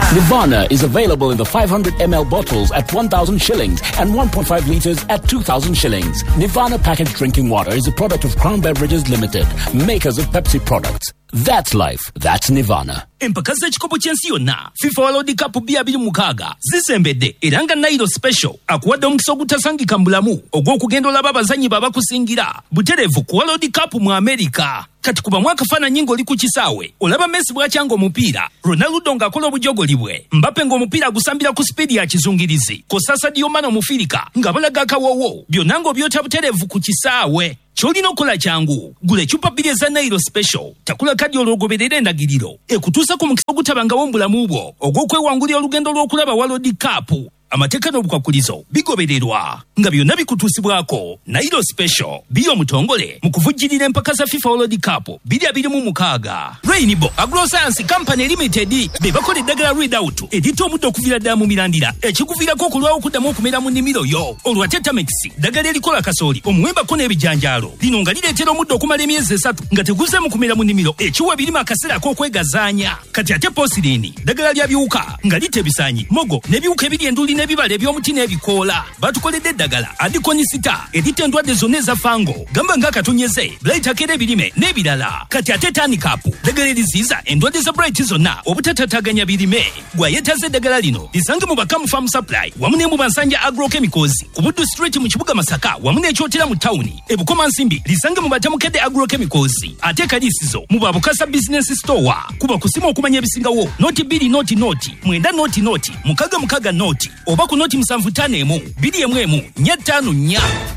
Nirvana is available in the 500 ml bottles at 1,000 shillings and 1.5 liters at 2,000 shillings. Nirvana packaged drinking water is a product of Crown Beverages Limited, makers of Pepsi products. That's life. That's Nirvana. Empaka z'ekikopo ky'ensi yonna FIFA World Cup 2026 zisembedde era nga Nairo Special akuwadde omukisa ogutasangika mu bulamu ogw'okugenda olaba abazannyi babakusingira butereevu ku World Cup mu America. Kati kuba mwaka faananyi ng'oli ku kisaawe olaba Messi bw'akyanga omupiira, Ronaldo ng'akola obujogoli bwe, Mbappe ng'omupiira gusambira ku sipiidi ya kizungirizi, kosa Sadio Mane omufirika nga balaga akawoowo, byonna ng'obyota butereevu ku kisaawe. Kyolina okukola kyangu gula ecupa bbiri eza Nairo Special, takula kadi olwogoberera endagiriro ekutuusa ku mukisa ogutabangawo mu bulamu bwo ogw'okwewangulira olugendo lw'okulaba World Cup. Amateeka n'obukwakulizo bigobererwa nga byonna bikutuusibwako. Nairo Special biyo omutongole mu kuvujjirira empaka za FIFA World Cup 2026. Rainbow Agroscience Company Limited be bakola eddagala Readout eritta omuddo okuviira ddala mu mirandira ekikuviirako okulwawo okuddamu okumera mu nnimiro yo. Olwa Tetamix ddagala erikola kasooli omuwembako n'ebijanjaalo lino nga lireetera omuddo okumala emyezi 3 nga teguze mu kumera mu nnimiro ekiwa ebirima akaseera ak'okwegazaanya. Kati ate Posilini ddagala lya biwuka nga litta ebisaanyi, mogo n'ebiwuka ebiri enduli n'ebibala eby'omuti n'ebikoola. Batukoledde eddagala Adikonisita eritta endwadde zonna eza fango gamba nga katonyeze Bright akera ebirime n'ebirala. Kati ate Tanikapu ddagala eriziiza endwadde za Bright zonna obutatataganya birime. Gwayetaze eddagala lino lisange mu Bakamu Farm Supply wamu ne mu Bansanja Agrochemicals ku Buddu Street mu kibuga Masaka wamu n'ekyotera mu tawuni. Ebukoma Nsimbi lisange mu Batamukedde Agrochemicals. Ate Kaliisizo mu Babukasa Business Store kuba kusima okumanya ebisingawo noti 2 noti mwenda noti mukaga noti oba ku noti 751 214 454.